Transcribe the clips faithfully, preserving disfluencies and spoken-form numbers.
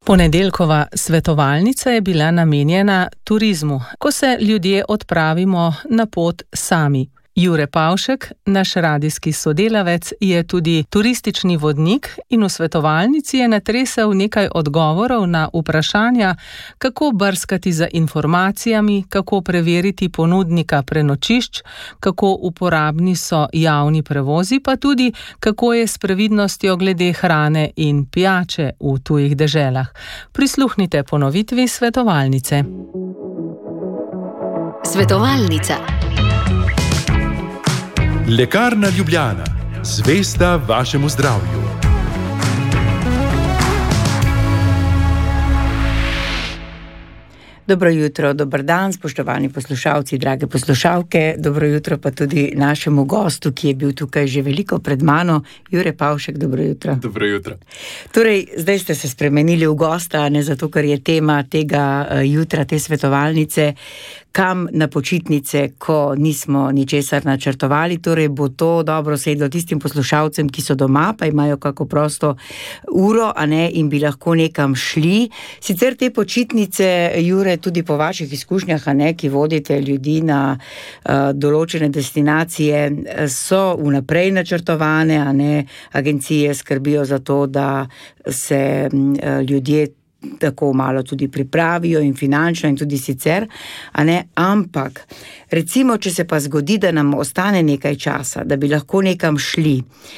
Ponedeljkova svetovalnica je bila namenjena turizmu, ko se ljudje odpravimo na pot sami. Jure Pavšek, naš radijski sodelavec, je tudi turistični vodnik in v svetovalnici je natresel nekaj odgovorov na vprašanja, kako brskati za informacijami, kako preveriti ponudnika prenočišč, kako uporabni so javni prevozi, pa tudi kako je s previdnostjo glede hrane in pijače v tujih deželah. Prisluhnite ponovitvi svetovalnice. Svetovalnica. Lekarna Ljubljana, zvesta vašemu zdravju. Dobro jutro, dober dan, spoštovani poslušalci, drage poslušalke. Dobro jutro pa tudi našemu gostu, ki je bil tukaj že veliko pred mano. Jure Pavšek, dobro jutro. Dobro jutro. Torej, zdaj ste se spremenili v gosta, ne zato, ker je tema tega jutra, te svetovalnice, kam na počitnice, ko nismo ničesar načrtovali. Torej bo to dobro sedlo tistim poslušalcem, ki so doma, pa imajo kako prosto uro, a ne, in bi lahko nekam šli. Sicer te počitnice, Jure, tudi po vaših izkušnjah, a ne, ki vodite ljudi na uh, določene destinacije, so vnaprej načrtovane, a ne, agencije skrbijo za to, da se uh, ljudje tako malo tudi pripravijo in finančno in tudi sicer, a ne, ampak recimo, če se pa zgodi, da nam ostane nekaj časa, da bi lahko nekam šli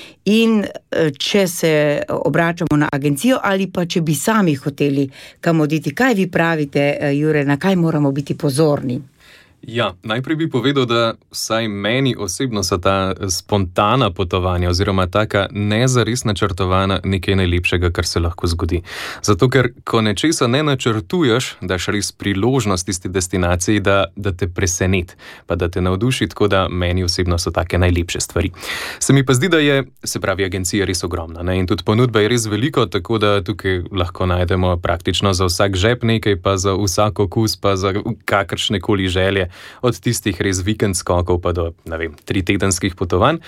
in če se obračamo na agencijo ali pa če bi sami hoteli kam oditi, kaj vi pravite, Jure, na kaj moramo biti pozorni? Ja, najprej bi povedal, da vsaj meni osebno so ta spontana potovanja oziroma taka nezares načrtovana nekaj najlepšega, kar se lahko zgodi. Zato, ker ko nečesa ne načrtuješ, daš res priložnost tisti destinaciji, da, da te preseneti, pa da te navduši, tako da meni osebno so take najlepše stvari. Se mi pa zdi, da je, se pravi, agencija res ogromna, ne? In tudi ponudba je res veliko, tako da tukaj lahko najdemo praktično za vsak žep nekaj, pa za vsak okus, pa za kakršne koli želje. Od tistih res vikend skokov pa do, ne vem, tri tedenskih potovanj.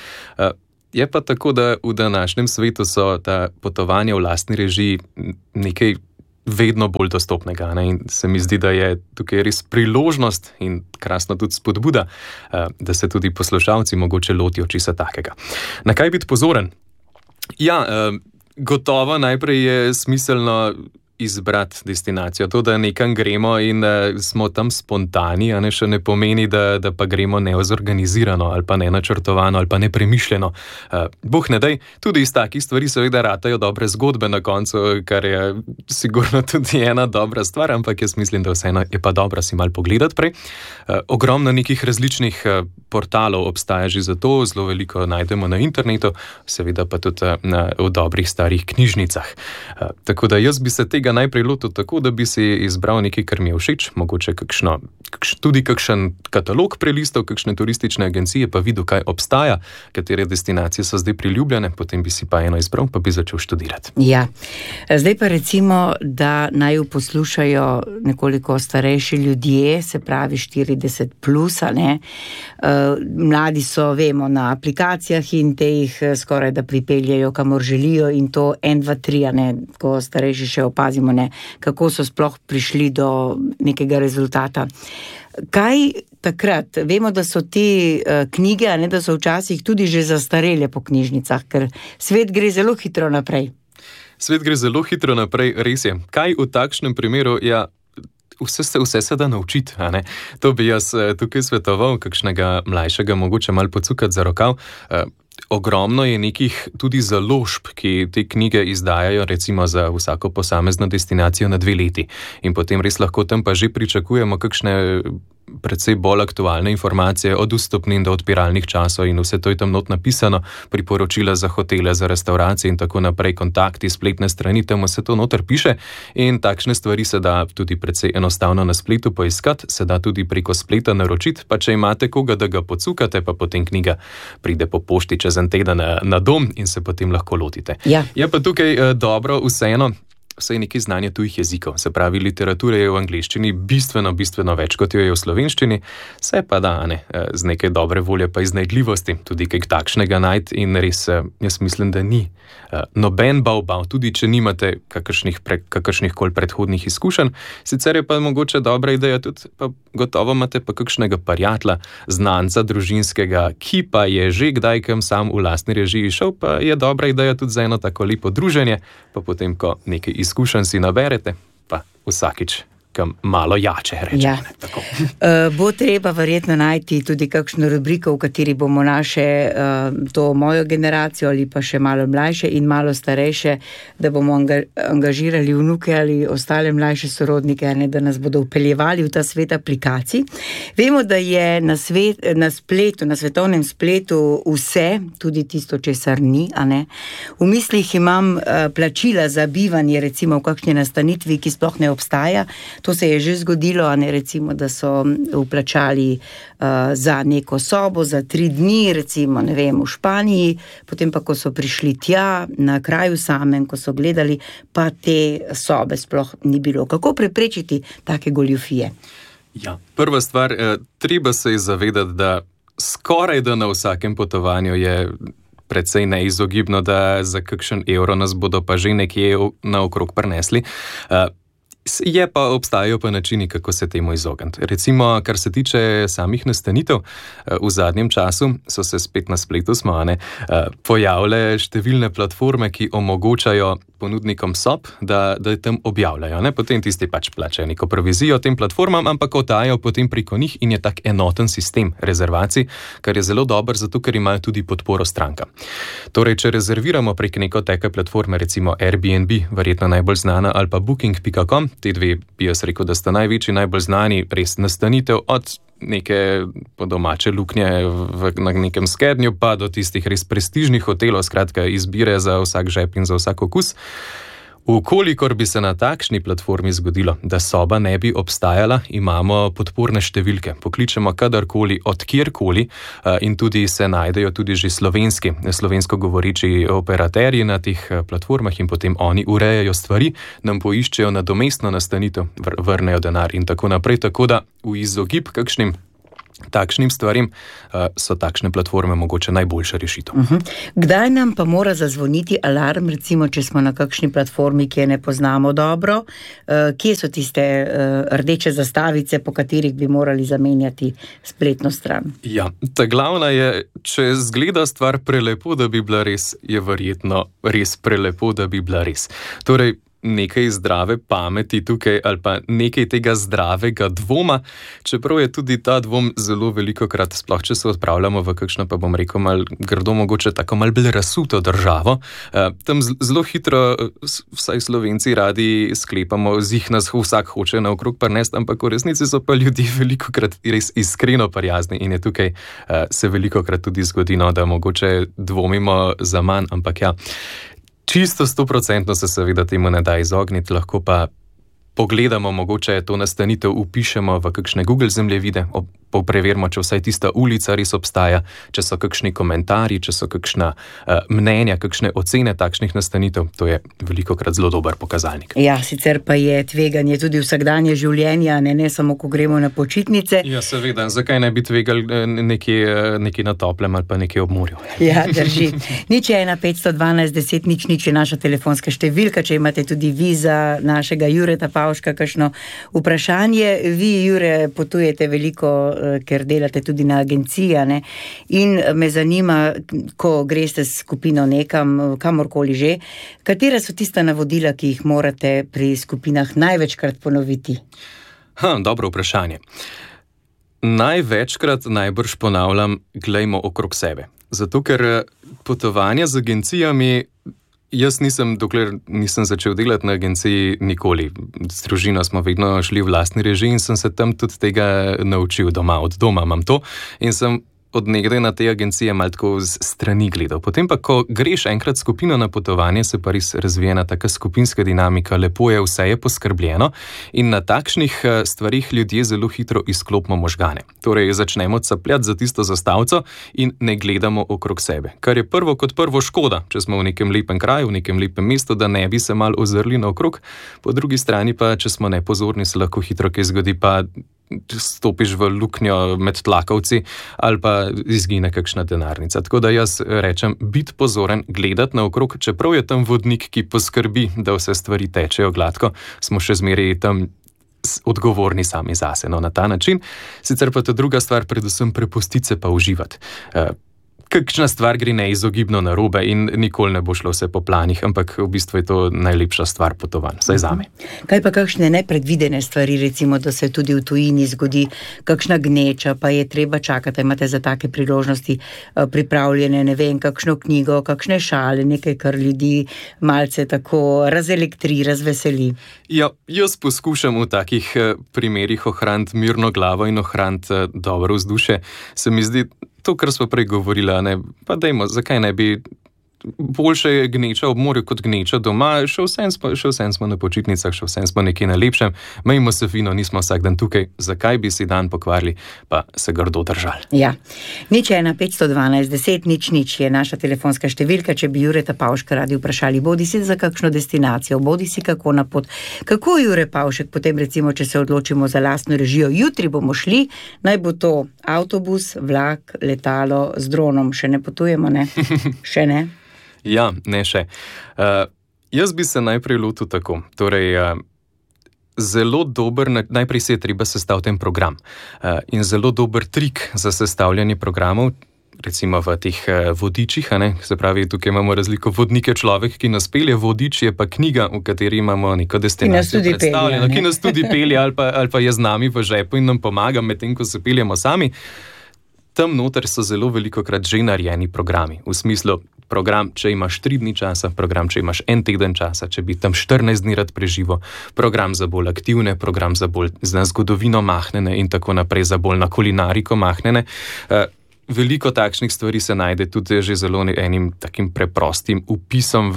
Je pa tako, da v današnjem svetu so ta potovanja v lastni režiji nekaj vedno bolj dostopnega, ne? In se mi zdi, da je tukaj res priložnost in krasno tudi spodbuda, da se tudi poslušalci mogoče lotijo česa takega. Na kaj biti pozoren? Ja, gotovo najprej je smiselno izbrati destinacijo. To, da nekam gremo in uh, smo tam spontani, a ne še ne pomeni, da, da pa gremo neozorganizirano ali pa nenačrtovano ali pa nepremišljeno. Uh, Boh ne daj, tudi iz takih stvari seveda ratajo dobre zgodbe na koncu, kar je sigurno tudi ena dobra stvar, ampak jaz mislim, da vseeno je pa dobro si malo pogledati prej. Uh, ogromno nekih različnih uh, portalov obstaja že za to, zelo veliko najdemo na internetu, seveda pa tudi uh, na, v dobrih starih knjižnicah. Uh, tako da jaz bi se tega najprej lotil tako, da bi si izbral nekaj, kar mi je všeč, mogoče kakšno, kakš, tudi kakšen katalog prelistov, kakšne turistične agencije, pa videl, kaj obstaja, katere destinacije so zdaj priljubljene, potem bi si pa eno izbral, pa bi začel študirati. Ja, zdaj pa recimo, da naj poslušajo nekoliko starejši ljudje, se pravi štirideset plus, a ne. Mladi so, vemo, na aplikacijah in te jih skoraj da pripeljajo, kamor želijo in to en, dva, tri, a ne, ko starejši še opazimo, ne, kako so sploh prišli do nekega rezultata. Kaj takrat? Vemo, da so te uh, knjige, a ne, da so včasih tudi že zastarele po knjižnicah, ker svet gre zelo hitro naprej. Svet gre zelo hitro naprej, res je. Kaj v takšnem primeru? Ja, vse se, vse se da naučiti, a ne? To bi jaz tukaj svetoval, kakšnega mlajšega mogoče malo pocukati za rokav. Uh, Ogromno je nekih tudi založb, ki te knjige izdajajo recimo za vsako posamezno destinacijo na dve leti. In potem res lahko tam pa že pričakujemo kakšne precej bolj aktualne informacije od vstopnin do odpiralnih časov in vse to je tam not napisano, priporočila za hotele, za restauracije in tako naprej, kontakti, spletne strani, tam vse to noter piše in takšne stvari se da tudi precej enostavno na spletu poiskati, se da tudi preko spleta naročiti, pa če imate koga, da ga pocukate, pa potem knjiga pride po pošti čez en teden na, na dom in se potem lahko lotite. Ja. Je pa tukaj eh, dobro vseeno, vsaj nekaj znanja tujih jezikov. Se pravi, literature je v angleščini bistveno, bistveno več, kot jo je v slovenščini, se pa da, ne, z nekaj dobre volje pa iznajdljivosti, tudi kaj takšnega najti in res, jaz mislim, da ni noben bav-bav, tudi če nimate kakršnih, pre, kakršnih kol predhodnih izkušenj. Sicer je pa mogoče dobra ideja tudi, pa gotovo imate pa kakšnega prijatelja, znanca, družinskega, ki pa je že kdaj kam sam v lastni režiji šel, pa je dobra ideja tudi za eno tako lepo druženje, pa potem, ko nekaj izkušenj si naberete, pa vsakič kam malo jače reče. Ja. Uh, bo treba verjetno najti tudi kakšno rubriko, v kateri bomo naše uh, to mojo generacijo ali pa še malo mlajše in malo starejše, da bomo anga, angažirali vnuke ali ostale mlajše sorodnike, ne, da nas bodo upeljevali v ta svet aplikacij. Vemo, da je na, svet, na spletu, na svetovnem spletu vse, tudi tisto, česar ni, a ne. V mislih imam uh, plačila za bivanje, recimo v kakšni nastanitvi, ki sploh ne obstaja. To se je že zgodilo, a ne, recimo, da so vplačali uh, za neko sobo, za tri dni, recimo, ne vem, v Španiji, potem pa, ko so prišli tja, na kraju samem, ko so gledali, pa te sobe sploh ni bilo. Kako preprečiti take goljufije? Ja, prva stvar, eh, treba se je zavedati, da skoraj da na vsakem potovanju je predvsej neizogibno, da za kakšen evro nas bodo pa že nekje naokrog prinesli. Uh, Je pa, obstajajo pa načini, kako se temu izogniti. Recimo, kar se tiče samih nastanitev, v zadnjem času so se spet na spletu smo, ne, pojavile številne platforme, ki omogočajo ponudnikom sob, da, da tam objavljajo. Ne? Potem tisti pač plačajo neko provizijo tem platformam, ampak oddajo potem preko njih in je tak enoten sistem rezervacij, kar je zelo dober, zato ker imajo tudi podporo stranka. Torej, če rezerviramo prek neko take platforme, recimo Airbnb, verjetno najbolj znana, ali pa booking pika com, te dve bi jaz rekel, da sta največji, najbolj znani, res nastanitev od neke po domače luknje v, na nekem skednju, pa do tistih res prestižnih hotelov, skratka izbire za vsak žep in za vsak okus. Ukolikor bi se na takšni platformi zgodilo, da soba ne bi obstajala, imamo podporne številke. Pokličemo kadarkoli, od kjerkoli in tudi se najdejo tudi že slovenski, slovensko govoreči operaterji na teh platformah in potem oni urejajo stvari, nam poiščejo nadomestno nastanitev, vrnejo denar in tako naprej. Tako da v izogib kakšnim takšnim stvarim so takšne platforme mogoče najboljša rešitev. Uh-huh. Kdaj nam pa mora zazvoniti alarm, recimo, če smo na kakšni platformi, ki je ne poznamo dobro? Kje so tiste rdeče zastavice, po katerih bi morali zamenjati spletno stran? Ja, ta glavna je, če zgleda stvar prelepo, da bi bila res, je verjetno res prelepo, da bi bila res. Torej, nekaj zdrave pameti tukaj ali pa nekaj tega zdravega dvoma, čeprav je tudi ta dvom zelo velikokrat, sploh če se odpravljamo v kakšno, pa bom rekel, mal grdo mogoče tako mal bolj razsuto državo. Tam zelo hitro, vsaj Slovenci radi sklepamo, zih nas vsak hoče naokrog prinesti, ampak v resnici so pa ljudje velikokrat res iskreno prijazni in je tukaj se velikokrat tudi zgodino, da mogoče dvomimo za manj, ampak ja, čisto stoprocentno se seveda temu ne da izogniti, lahko pa pogledamo, mogoče to nastanitev upišemo v kakšne Google zemljevide, preverimo, če vsaj tista ulica res obstaja, če so kakšni komentarji, če so kakšna uh, mnenja, kakšne ocene takšnih nastanitev. To je velikokrat zelo dober pokazalnik. Ja, sicer pa je tveganje tudi vsakdanje življenja, ne, ne samo, ko gremo na počitnice. Ja, seveda. Zakaj ne bi tvegali nekje, nekje na toplem ali pa nekje ob morju? Ja, drži. Nič ena petsto dvanajst deset nič nič je naša telefonska številka, če imate tudi vi za našega Jureta Pavška kakšno vprašanje. Vi, Jure, potujete veliko, ker delate tudi na agenciji, ne? In me zanima, ko greste s skupino nekam, kamorkoli že, katera so tista navodila, ki jih morate pri skupinah največkrat ponoviti? Ha, dobro vprašanje. Največkrat najbrž ponavljam, glejmo okrog sebe. Zato, ker potovanja z agencijami, jaz nisem, dokler nisem začel delati na agenciji, nikoli. S družino smo vedno šli v lastni režiji in sem se tam tudi tega naučil doma. Od doma imam to in sem od nekdaj na te agencije malo tako z strani gledal. Potem pa, ko greš enkrat skupino na potovanje, se pa res razvijena taka skupinska dinamika, lepo je, vse je poskrbljeno in na takšnih stvarih ljudje zelo hitro izklopimo možgane. Torej, začnemo capljati za tisto zastavico in ne gledamo okrog sebe. Kar je prvo kot prvo škoda, če smo v nekem lepem kraju, v nekem lepem mestu, da ne bi se malo ozrli naokrog. Po drugi strani pa, če smo nepozorni, se lahko hitro kaj zgodi, pa stopiš v luknjo med tlakovci ali pa izgine kakšna denarnica. Tako da jaz rečem, biti pozoren, gledati naokrog, čeprav je tam vodnik, ki poskrbi, da vse stvari tečejo gladko, smo še zmeraj tam odgovorni sami zase, no, na ta način. Sicer pa ta druga stvar, predvsem prepustiti se pa uživati. Kakšna stvar gre neizogibno narobe in nikoli ne bo šlo vse po planih, ampak v bistvu je to najlepša stvar potovanj, vsaj zame. Kaj pa kakšne nepredvidene stvari, recimo, da se tudi v tujini zgodi kakšna gneča, pa je treba čakati, imate za take priložnosti pripravljene, ne vem, kakšno knjigo, kakšne šale, nekaj, kar ljudi malce tako razelektri, razveseli? Ja, jaz poskušam v takih primerih ohraniti mirno glavo in ohraniti dobro vzdušje. Se mi zdi, to, kar smo prej govorila, ne, pa dajmo, zakaj ne bi boljše je gneča ob morju kot gneča doma, še vsem smo, še vsem smo na počitnicah, še vsem smo nekaj na lepšem, majmo se fino, nismo vsak dan tukaj, zakaj bi si dan pokvarili, pa se grdo držali. Ja, nič ena petsto dvanajst deset nič nič je naša telefonska številka, če bi Jureta Pavška radi vprašali, bodi si za kakšno destinacijo, bodi si kako na pot. Kako Jure Pavšek potem, recimo, če se odločimo za lastno režijo, jutri bomo šli, naj bo to avtobus, vlak, letalo z dronom, še ne potujemo, ne? Še ne? Ja, ne še. Uh, jaz bi se najprej lotil tako. Torej, uh, zelo dober, najprej se je treba sestaviti ten program. Uh, in zelo dober trik za sestavljanje programov, recimo v teh uh, vodičih, a ne? Se pravi, tukaj imamo razliko vodnik je človek, ki nas pelje, vodič je pa knjiga, v kateri imamo neko destinacijo predstavljeno, ki nas tudi pelje ali pa, ali pa je z nami v žepu in nam pomaga med tem, ko se peljemo sami. Tam noter so zelo velikokrat že narejeni programi, v smislu program, če imaš tri dni časa, program, če imaš en teden časa, če bi tam štirinajst dni rad preživel, program za bolj aktivne, program za bolj za zgodovino mahnene in tako naprej, za bolj na kulinariko mahnene. Uh, Veliko takšnih stvari se najde tudi že zelo enim takim preprostim upisom v,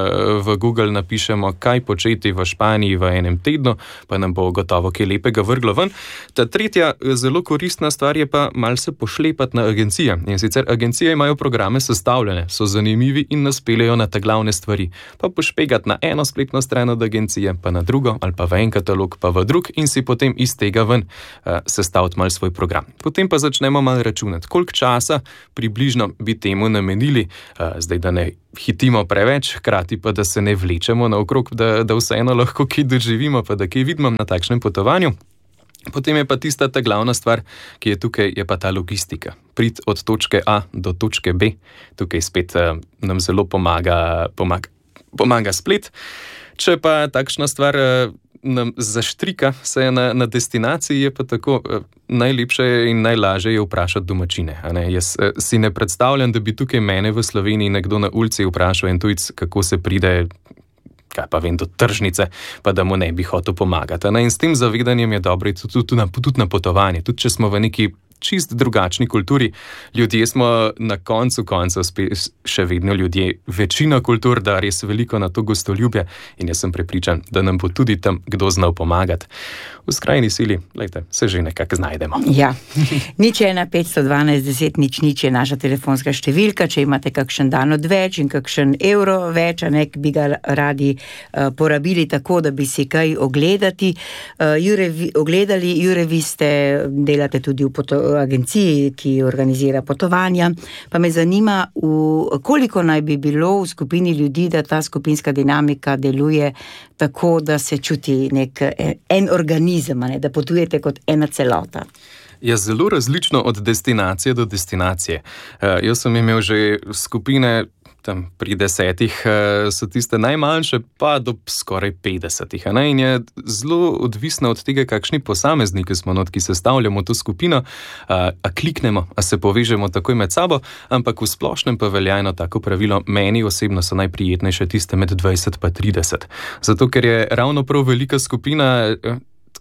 v Google napišemo, kaj početi v Španiji v enem tednu, pa nam bo gotovo kaj lepega vrglo ven. Ta tretja zelo koristna stvar je pa malo se pošlepati na agencije. In sicer agencije imajo programe sestavljene, so zanimivi in nas peljejo na te glavne stvari. Pa pošpegati na eno spletno stran od agencije, pa na drugo, ali pa v en katalog, pa v drug in si potem iz tega ven uh, sestaviti malo svoj program. Potem pa začnemo malo računati, koliko časa približno bi temu namenili, zdaj da ne hitimo preveč, hkrati pa da se ne vlečemo naokrog, da, da vseeno lahko kaj doživimo, pa da kaj vidimo na takšnem potovanju. Potem je pa tista ta glavna stvar, ki je tukaj, je pa ta logistika. Prid od točke A do točke B, tukaj spet uh, nam zelo pomaga, pomaga, pomaga splet. Če pa takšna stvar uh, nam zaštrika se na, na destinaciji, je pa tako uh, najlepše in najlažje je vprašati domačine. A ne? Jaz uh, si ne predstavljam, da bi tukaj mene v Sloveniji nekdo na ulici vprašal en tujec, kako se pride, kaj pa vem, do tržnice, pa da mu ne bi hotel pomagati. In s tem zavedanjem je dobro tudi, tudi, na, tudi na potovanje. Tudi če smo v neki čist drugačni kulturi, ljudje smo na koncu koncev še vedno ljudje, večina kultur, da res veliko na to gostoljubje in jaz sem prepričan, da nam bo tudi tam kdo znal pomagati. V skrajni sili, lejte, se že nekako znajdemo. Ja, nič ena petsto dvanajst deset nič nič je naša telefonska številka, če imate kakšen dan odveč in kakšen evro več, a nek bi ga radi uh, porabili tako, da bi si kaj ogledati. Uh, Jure, vi, ogledali, Jure, vi ste, delate tudi v poto, agenciji, ki organizira potovanja, pa me zanima, v, koliko naj bi bilo v skupini ljudi, da ta skupinska dinamika deluje tako, da se čuti nek en organizem, ne, da potujete kot ena celota. Je zelo različno od destinacije do destinacije. Uh, jaz sem imel že skupine, tam pri desetih uh, so tiste najmanjše, pa do skoraj petdesetih. Ne? In je zelo odvisno od tega, kakšni posamezniki smo not, ki sestavljamo to skupino, uh, a kliknemo, a se povežemo takoj med sabo, ampak v splošnem pa velja eno tako pravilo, meni osebno so najprijetnejše tiste med dvajset pa trideset. Zato, ker je ravno prav velika skupina, uh,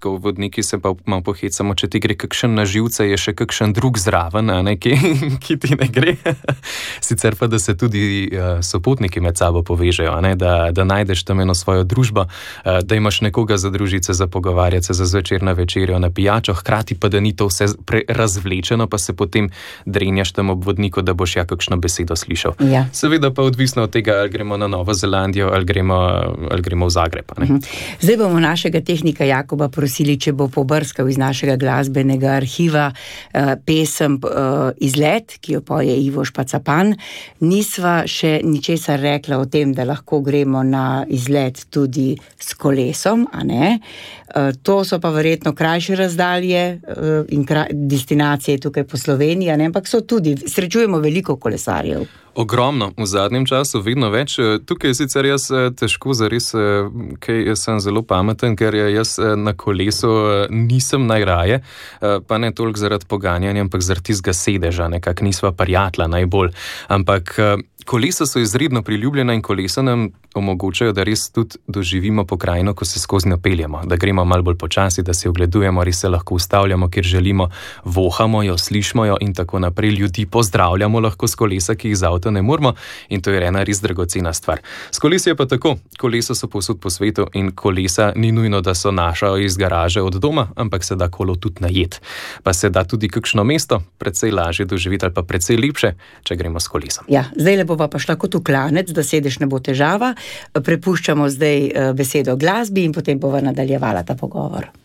ko v vodniki se pa malo pohecamo, če ti gre kakšen na živce, je še kakšen drug zraven, a ne, ki, ki ti ne gre. Sicer pa, da se tudi uh, sopotniki med sabo povežejo, a ne, da, da najdeš tam eno svojo družbo, uh, da imaš nekoga za družiti se, za pogovarjati se, za zvečer na večerjo, na pijačo, hkrati pa, da ni to vse razvlečeno, pa se potem drenjaš tam ob vodniku, da boš ja kakšno besedo slišal. Ja. Seveda pa odvisno od tega, ali gremo na Novo Zelandijo, ali gremo, ali gremo v Zagreb. Ne? Zdaj bomo našega tehnika Jakoba prosili, če bo pobrskal iz našega glasbenega arhiva uh, pesem uh, Izlet, ki jo poje Ivo Špacapan. Nisva še ničesar rekla o tem, da lahko gremo na izlet tudi s kolesom, a ne? Uh, to so pa verjetno krajše razdalje uh, in kraj, destinacije tukaj po Sloveniji, a ne? Ampak so tudi, srečujemo veliko kolesarjev. Ogromno, v zadnjem času vedno več. Tukaj je sicer jaz težko zares, kaj jaz sem zelo pameten, ker jaz na kolesu nisem najraje, pa ne toliko zaradi poganjanja, ampak zaradi tistega sedeža, nekako nisva prijatla najbolj. Ampak kolesa so izredno priljubljena in kolesa nam omogočajo, da res tudi doživimo pokrajino, ko se skozi napeljemo, da gremo malo bolj počasi, da se ogledujemo, res se lahko ustavljamo, kjer želimo, vohamo jo, slišimo jo in tako naprej. Ljudi pozdravljamo lahko s kolesa, ki jih z avto ne moremo, in to je ena res dragocena stvar. S kolesi je pa tako, kolesa so povsod po svetu in kolesa ni nujno, da so naša iz garaže od doma, ampak se da kolo tudi najet. Pa se da tudi kakšno mesto precej lažje doživeti ali pa precej lepše, če gremo s kolesom. Ja, zdaj le bova pa šla kot v klanec, da sedeš ne bo težava. Prepuščamo zdaj besedo glasbi in potem bova nadaljevala ta pogovor.